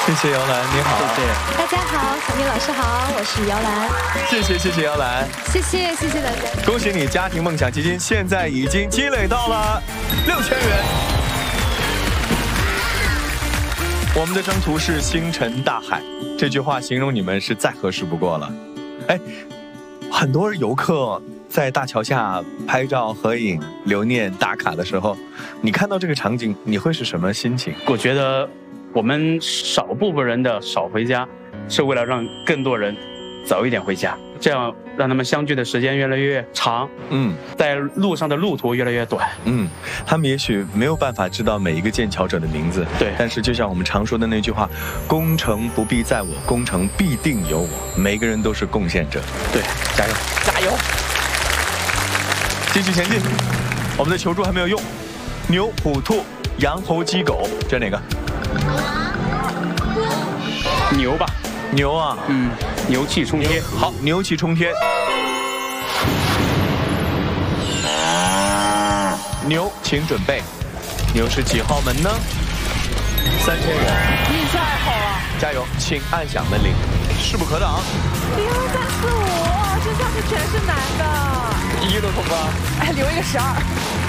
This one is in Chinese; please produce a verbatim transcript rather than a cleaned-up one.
谢谢姚兰，你好。 谢谢。 大家好，小明老师好，我是姚兰。 谢谢谢谢姚兰， 谢谢谢谢大家。 恭喜你，家庭梦想基金现在已经积累到了六千元。我们的征途是星辰大海，这句话形容你们是再合适不过了。哎，很多游客在大桥下拍照、合影、留念、打卡的时候，你看到这个场景，你会是什么心情？ 我觉得我们少部分人的少回家，是为了让更多人早一点回家，这样让他们相聚的时间越来越长， 嗯， 在路上的路途越来越短。 嗯，他们也许没有办法知道每一个建桥者的名字， 对， 但是就像我们常说的那句话，工程不必在我，工程必定有我，每个人都是贡献者。 对， 加油， 加油！ 继续前进。我们的求助还没有用，牛、虎、兔、羊、猴、鸡、狗，这哪个？ 牛吧。 牛啊， 嗯，牛气冲天。 好，牛气冲天。牛，请准备。牛是几号门呢？三千元。 你太好了！ 加油，请按响门铃，势不可挡。 一二三四五，这下面全是男的。 一都通过。 哎，留一个十二。